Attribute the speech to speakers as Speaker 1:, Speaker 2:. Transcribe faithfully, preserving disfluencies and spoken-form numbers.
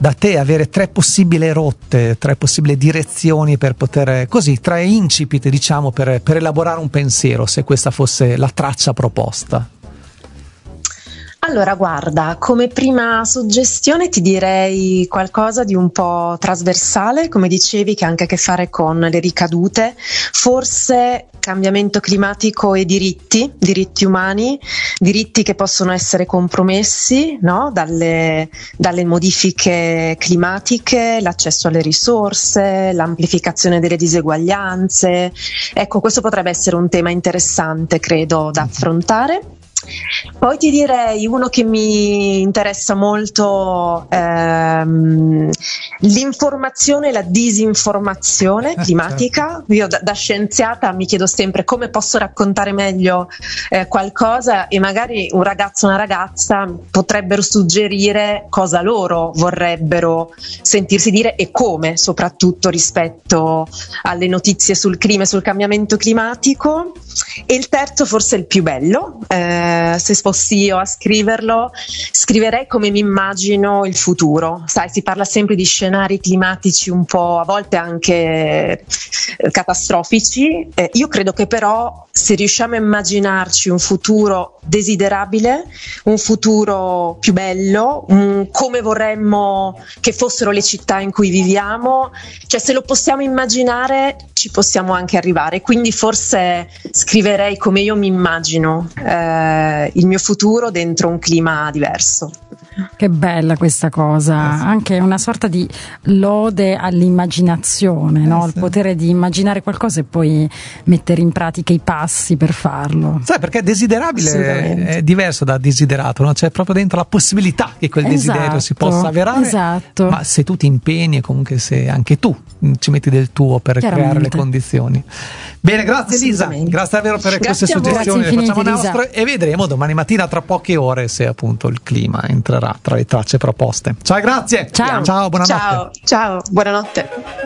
Speaker 1: da te avere tre possibili rotte, tre possibili direzioni per poter, così, tre incipit, diciamo, per, per elaborare un pensiero, se questa fosse la traccia proposta.
Speaker 2: Allora, guarda, come prima suggestione ti direi qualcosa di un po' trasversale, come dicevi, che ha anche a che fare con le ricadute, forse cambiamento climatico e diritti, diritti umani, diritti che possono essere compromessi, no? dalle, dalle modifiche climatiche, l'accesso alle risorse, l'amplificazione delle diseguaglianze. Ecco, questo potrebbe essere un tema interessante, credo, da affrontare. Poi ti direi uno che mi interessa molto, ehm, l'informazione e la disinformazione climatica. Io da, da scienziata mi chiedo sempre come posso raccontare meglio eh, qualcosa, e magari un ragazzo o una ragazza potrebbero suggerire cosa loro vorrebbero sentirsi dire e come, soprattutto rispetto alle notizie sul clima e sul cambiamento climatico. E il terzo, forse il più bello, eh, se fossi io a scriverlo, scriverei come mi immagino il futuro. Sai, si parla sempre di scenari climatici un po', a volte anche eh, catastrofici. Eh, io credo che però, se riusciamo a immaginarci un futuro desiderabile, un futuro più bello, um, come vorremmo che fossero le città in cui viviamo, cioè se lo possiamo immaginare ci possiamo anche arrivare. Quindi forse scriverei come io mi immagino eh, il mio futuro dentro un clima diverso.
Speaker 3: Che bella questa cosa, eh sì. Anche una sorta di lode all'immaginazione, eh no? Sì. Il potere di immaginare qualcosa e poi mettere in pratica i passi per farlo.
Speaker 1: Sai, perché desiderabile è diverso da desiderato, no? C'è proprio dentro la possibilità che quel
Speaker 3: esatto,
Speaker 1: desiderio si possa avverare,
Speaker 3: esatto.
Speaker 1: Ma se tu ti impegni e comunque se anche tu ci metti del tuo per creare le condizioni. Bene, grazie Elisa, grazie davvero per
Speaker 2: grazie
Speaker 1: queste suggezioni, le facciamo
Speaker 3: Elisa.
Speaker 1: nostre e vedremo domani mattina tra poche ore se appunto il clima entrerà tra le tracce proposte. Ciao, grazie.
Speaker 3: Ciao,
Speaker 1: ciao, buonanotte.
Speaker 2: Ciao, ciao, buonanotte.